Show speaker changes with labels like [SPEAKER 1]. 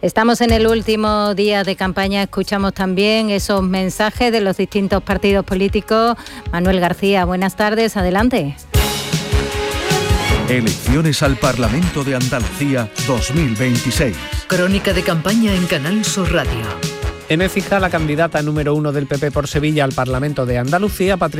[SPEAKER 1] Estamos en el último día de campaña, escuchamos también esos mensajes de los distintos partidos políticos. Manuel García, buenas tardes, adelante.
[SPEAKER 2] Elecciones al Parlamento de Andalucía 2026.
[SPEAKER 3] Crónica de campaña en Canal Sur Radio.
[SPEAKER 4] En Écija, la candidata número 1 del PP por Sevilla al Parlamento de Andalucía, Patricia